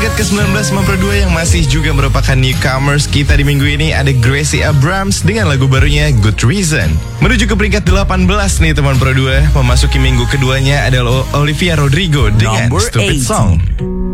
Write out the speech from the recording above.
peringkat ke-19 Pro 2 yang masih juga merupakan newcomers kita di minggu ini ada Gracie Abrams dengan lagu barunya Good Reason. Menuju ke peringkat 18 nih teman Pro 2, memasuki minggu keduanya adalah Olivia Rodrigo dengan Number Stupid 8. Song.